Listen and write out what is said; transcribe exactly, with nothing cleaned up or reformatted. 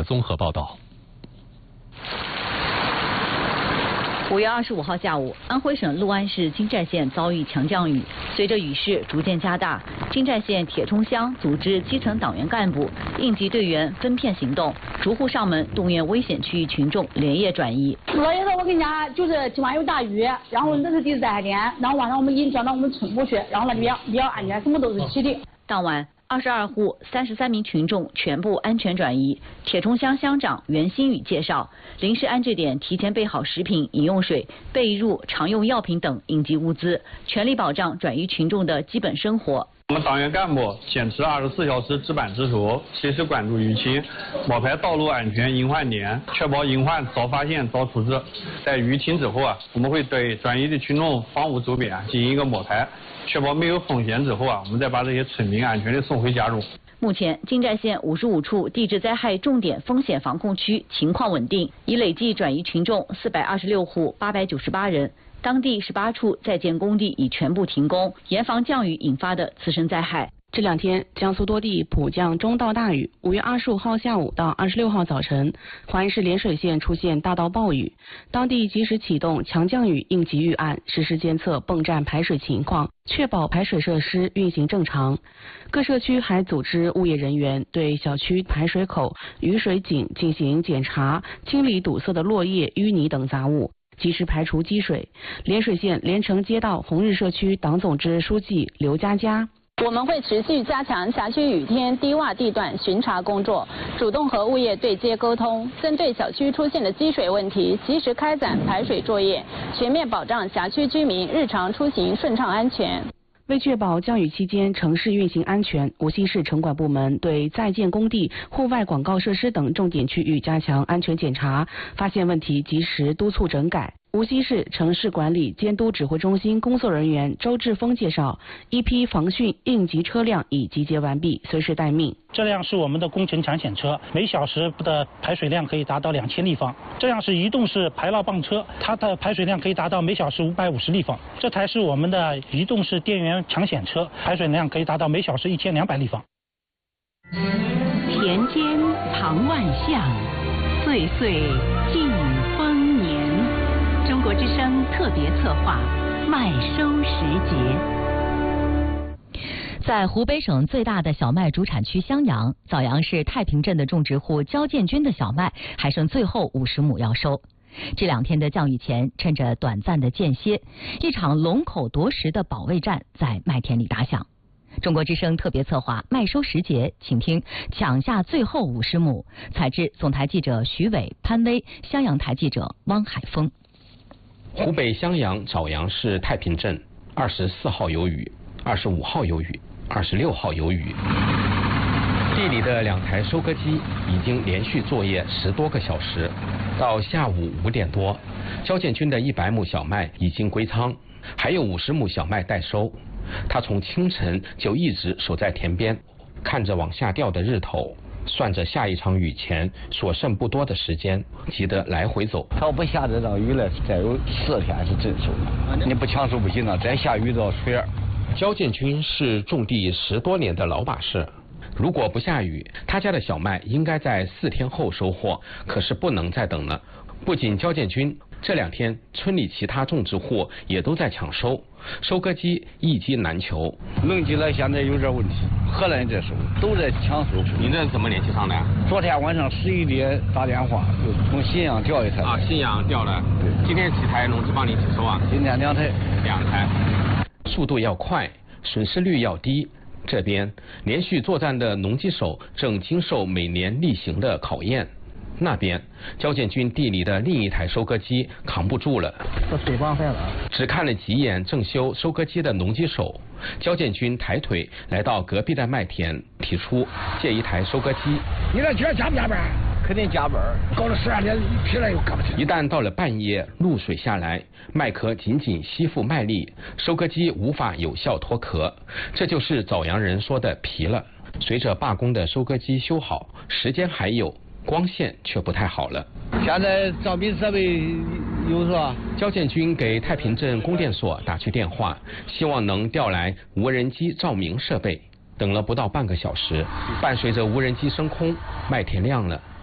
综合报道。 五月二十五号下午，安徽省六安市金寨县遭遇强降雨，随着雨势逐渐加大，金寨县铁冲乡组织基层党员干部、应急队员分片行动，逐户上门动员危险区域群众连夜转移。 昨天我跟你讲，就是今晚有大雨，然后那是第四灾害点，然后晚上我们已经转到我们村部去，然后呢比较比较安全，什么都是齐的。 当晚，二十二户三十三名群众全部安全转移。铁冲乡乡长袁新宇介绍，临时安置点提前备好食品、饮用水、被褥、常用药品等应急物资，全力保障转移群众的基本生活。 我们党员干部坚持二十四小时值班值守，随时关注舆情，摸排道路安全隐患点，确保隐患早发现早处置。在雨停之后啊，我们会对转移的群众房屋周边进行一个摸排，确保没有风险之后啊，我们再把这些村民安全的送回家中。 目前，金寨县五十五处地质灾害重点风险防控区情况稳定，已累计转移群众四百二十六户八百九十八人。当地十八处在建工地已全部停工，严防降雨引发的次生灾害。 这两天，江苏多地普降中到大雨。五月二十五号下午到二十六号早晨，华安市涟水县出现大到暴雨，当地及时启动强降雨应急预案，实时监测泵站排水情况，确保排水设施运行正常。各社区还组织物业人员对小区排水口、雨水井进行检查，清理堵塞的落叶、淤泥等杂物，及时排除积水。涟水县连城街道红日社区党总支书记刘佳佳。 我们会持续加强辖区雨天低洼地段巡查工作，主动和物业对接沟通，针对小区出现的积水问题，及时开展排水作业，全面保障辖区居民日常出行顺畅安全。 为确保降雨期间城市运行安全，无锡市城管部门对在建工地、户外广告设施等重点区域加强安全检查，发现问题及时督促整改。无锡市城市管理监督指挥中心工作人员周志峰介绍，一批防汛应急车辆已集结完毕，随时待命。 这辆是我们的工程抢险车，每小时的排水量可以达到两千立方。这辆是移动式排涝泵车，它的排水量可以达到每小时五百五十立方。这台是我们的移动式电源抢险车，排水量可以达到每小时一千两百立方。 田间藏万象，岁岁尽丰年。中国之声特别策划麦收时节。 在湖北省最大的小麦主产区襄阳，枣阳市太平镇的种植户焦建军的小麦还剩最后五十亩要收。这两天的降雨前，趁着短暂的间歇，一场龙口夺食的保卫战在麦田里打响。中国之声特别策划麦收时节，请听抢下最后五十亩。采制总台记者徐伟、潘威，襄阳台记者汪海峰。 湖北襄阳枣阳市太平镇，二十四号有雨，二十五号有雨，二十六号有雨。地里的两台收割机已经连续作业十多个小时，到下午五点多，焦建军的一百亩小麦已经归仓，还有五十亩小麦待收。他从清晨就一直守在田边，看着往下掉的日头，算着下一场雨前所剩不多的时间，急得来回走。 要不下这场雨了，再有四天是真收了。你不抢收不行了，再下雨都要水。 焦建军是种地十多年的老把式，如果不下雨，他家的小麦应该在四天后收获，可是不能再等了。不仅焦建军，这两天村里其他种植户也都在抢收，收割机一机难求。 弄起来现在有点问题，荷兰人在收，都在抢收。 您这是怎么联系上的？ 昨天晚上十一点打电话，就从信阳调一台。 啊，信阳调了。今天几台农机帮您起收啊？ 今天两台。 两台。速度要快，损失率要低。这边连续作战的农机手正经受每年例行的考验。那边焦建军地里的另一台收割机扛不住了， 这水帮坏了。 只看了几眼正修收割机的农机手，焦建军抬腿来到隔壁的麦田，提出借一台收割机。 你那今儿加不加班？ 肯定加班， 搞了十二点一批了又干不起。 一旦到了半夜，露水下来，麦壳紧紧吸附麦粒，收割机无法有效脱壳，这就是枣阳人说的皮了。随着罢工的收割机修好，时间还有，光线却不太好了。 现在照明设备有是吧？ 焦建军给太平镇供电所打去电话，希望能调来无人机照明设备。等了不到半个小时，伴随着无人机升空，麦田亮了。